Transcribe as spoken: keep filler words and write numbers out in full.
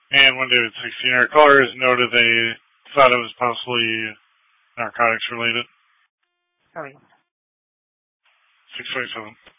And one David sixteen, our callers noted they thought it was possibly narcotics related. Sorry. six twenty-seven.